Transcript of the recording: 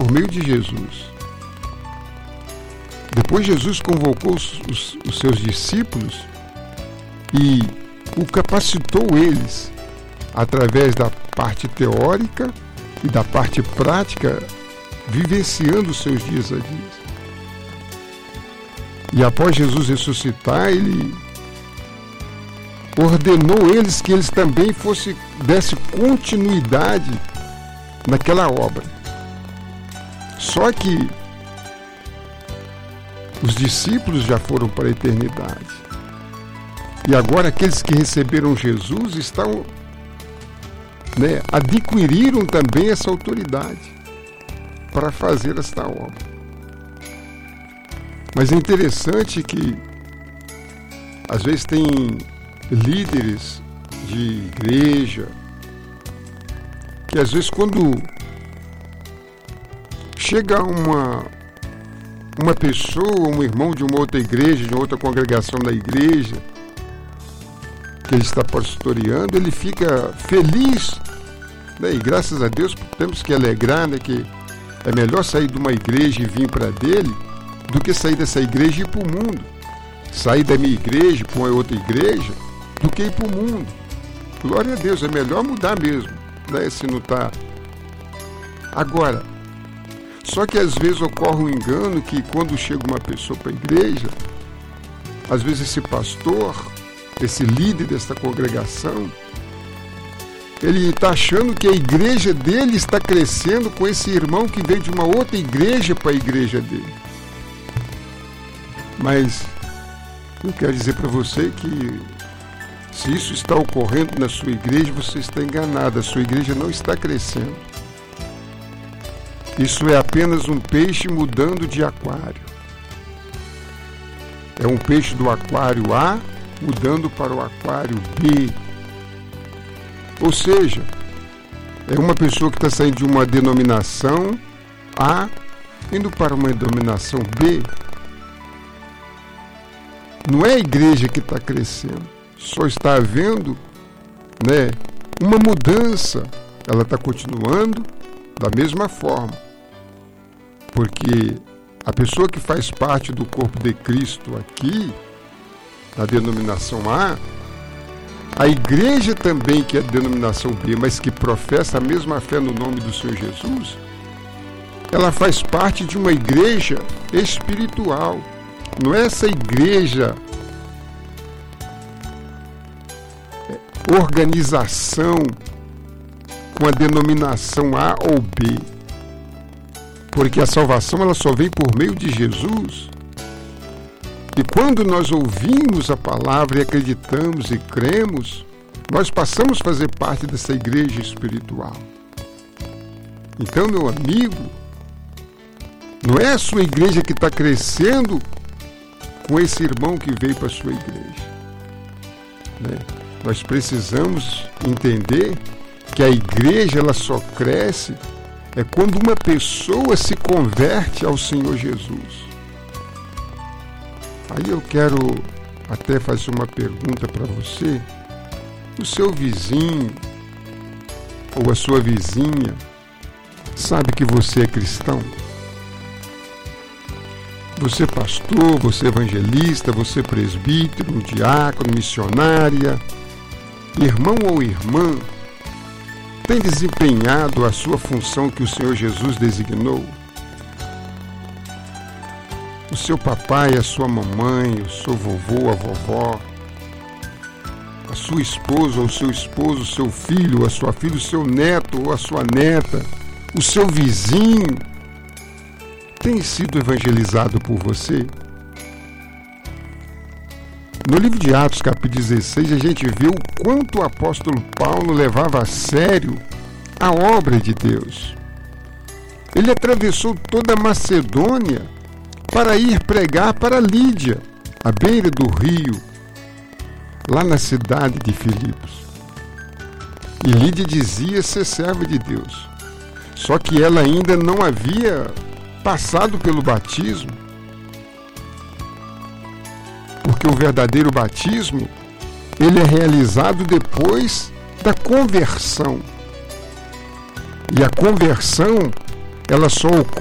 por meio de Jesus. Depois Jesus convocou os seus discípulos e o capacitou eles, através da parte teórica e da parte prática, vivenciando os seus dias a dias. E após Jesus ressuscitar, ele ordenou eles que eles também dessem continuidade naquela obra. Só que os discípulos já foram para a eternidade. E agora aqueles que receberam Jesus adquiriram também essa autoridade para fazer esta obra. Mas é interessante que às vezes tem líderes de igreja que às vezes quando chega uma pessoa, um irmão de uma outra igreja, de outra congregação da igreja, que ele está pastoreando, ele fica feliz, né? E graças a Deus temos que alegrar, né? Que é melhor sair de uma igreja e vir para dele do que sair dessa igreja e ir para o mundo. Sair da minha igreja para uma outra igreja do que ir para o mundo. Glória a Deus, é melhor mudar mesmo, né? Se não está. Agora, só que às vezes ocorre um engano que quando chega uma pessoa para a igreja, às vezes esse pastor, esse líder dessa congregação, ele está achando que a igreja dele está crescendo com esse irmão que veio de uma outra igreja para a igreja dele. Mas eu quero dizer para você que se isso está ocorrendo na sua igreja, você está enganado, a sua igreja não está crescendo. Isso é apenas um peixe mudando de aquário. É um peixe do aquário A mudando para o aquário B. Ou seja, é uma pessoa que está saindo de uma denominação A indo para uma denominação B. Não é a igreja que está crescendo, só está havendo, né, uma mudança. Ela está continuando da mesma forma. Porque a pessoa que faz parte do corpo de Cristo aqui, na denominação a igreja também, que é a denominação B, mas que professa a mesma fé no nome do Senhor Jesus, ela faz parte de uma igreja espiritual. Não é essa igreja organização com a denominação A ou B. Porque a salvação ela só vem por meio de Jesus. E quando nós ouvimos a palavra e acreditamos e cremos, nós passamos a fazer parte dessa igreja espiritual. Então, meu amigo, não é a sua igreja que está crescendo com esse irmão que veio para a sua igreja, né? Nós precisamos entender que a igreja ela só cresce quando uma pessoa se converte ao Senhor Jesus. Aí eu quero até fazer uma pergunta para você. O seu vizinho ou a sua vizinha sabe que você é cristão? Você é pastor, você é evangelista, você é presbítero, diácono, missionária, irmão ou irmã, tem desempenhado a sua função que o Senhor Jesus designou? O seu papai, a sua mamãe, o seu vovô, a vovó, a sua esposa ou o seu esposo, o seu filho, a sua filha, o seu neto ou a sua neta, o seu vizinho, tem sido evangelizado por você? No livro de Atos, capítulo 16, a gente vê o quanto o apóstolo Paulo levava a sério a obra de Deus. Ele atravessou toda a Macedônia para ir pregar para Lídia, à beira do rio, lá na cidade de Filipos. E Lídia dizia ser serva de Deus. Só que ela ainda não havia passado pelo batismo. Porque o verdadeiro batismo, ele é realizado depois da conversão. E a conversão, ela só ocorre